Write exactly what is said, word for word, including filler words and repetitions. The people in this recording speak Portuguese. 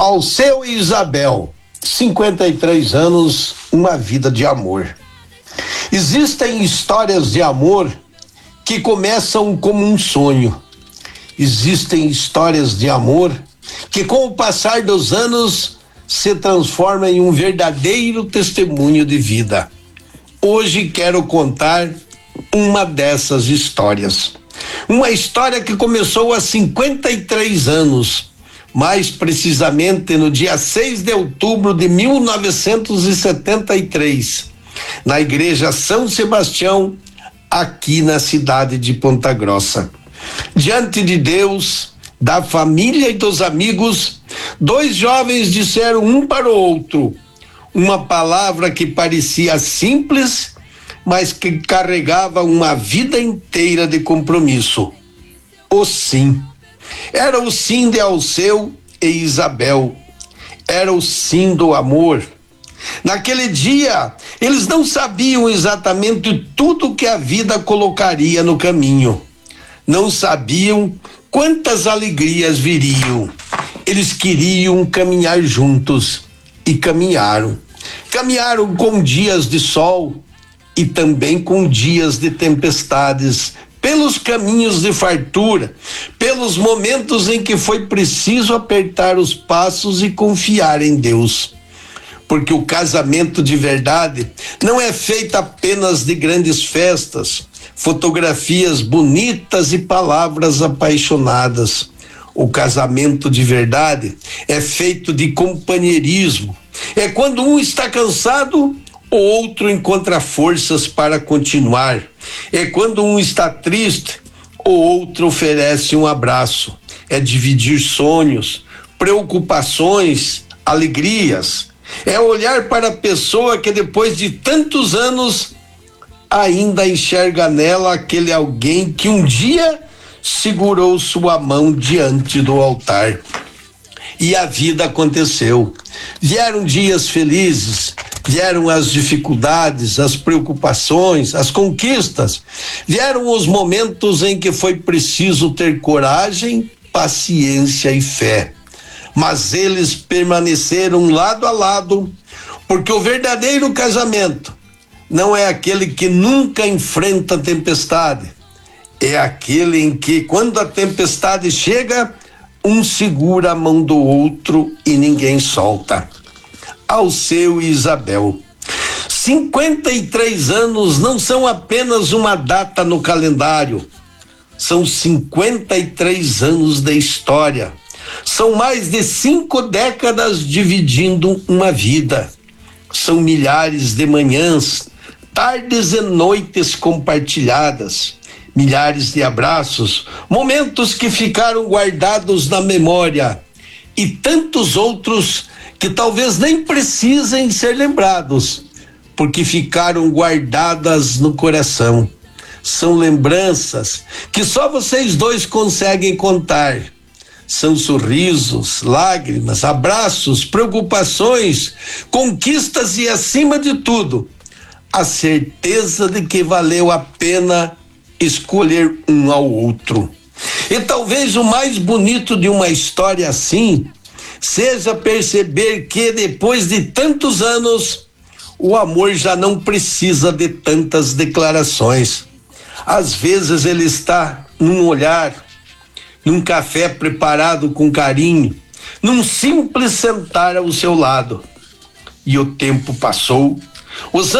Alceu e Isabel, cinquenta e três anos, uma vida de amor. Existem histórias de amor que começam como um sonho. Existem histórias de amor que, com o passar dos anos, se transformam em um verdadeiro testemunho de vida. Hoje quero contar uma dessas histórias. Uma história que começou há cinquenta e três anos, mais precisamente no dia seis de outubro de mil novecentos e setenta e três, na igreja São Sebastião, aqui na cidade de Ponta Grossa. Diante de Deus, da família e dos amigos, dois jovens disseram um para o outro uma palavra que parecia simples, mas que carregava uma vida inteira de compromisso: o sim. Era o sim de Alceu e Isabel. Era o sim do amor. Naquele dia, eles não sabiam exatamente tudo que a vida colocaria no caminho. Não sabiam quantas alegrias viriam. Eles queriam caminhar juntos e caminharam. Caminharam com dias de sol e também com dias de tempestades, pelos caminhos de fartura, pelos momentos em que foi preciso apertar os passos e confiar em Deus. Porque o casamento de verdade não é feito apenas de grandes festas, fotografias bonitas e palavras apaixonadas. O casamento de verdade é feito de companheirismo. É quando um está cansado, o outro encontra forças para continuar. É quando um está triste, o outro oferece um abraço. É dividir sonhos, preocupações, alegrias. É olhar para a pessoa que depois de tantos anos ainda enxerga nela aquele alguém que um dia segurou sua mão diante do altar. E a vida aconteceu. Vieram dias felizes, vieram as dificuldades, as preocupações, as conquistas, vieram os momentos em que foi preciso ter coragem, paciência e fé. Mas eles permaneceram lado a lado, porque o verdadeiro casamento não é aquele que nunca enfrenta a tempestade, é aquele em que, quando a tempestade chega, um segura a mão do outro e ninguém solta. Alceu e Isabel. cinquenta e três anos não são apenas uma data no calendário, são cinquenta e três anos de história. São mais de cinco décadas dividindo uma vida. São milhares de manhãs, tardes e noites compartilhadas, milhares de abraços, momentos que ficaram guardados na memória e tantos outros que talvez nem precisem ser lembrados, porque ficaram guardadas no coração. São lembranças que só vocês dois conseguem contar. São sorrisos, lágrimas, abraços, preocupações, conquistas e, acima de tudo, a certeza de que valeu a pena escolher um ao outro. E talvez o mais bonito de uma história assim seja perceber que, depois de tantos anos, o amor já não precisa de tantas declarações. Às vezes ele está num olhar, num café preparado com carinho, num simples sentar ao seu lado. E o tempo passou, os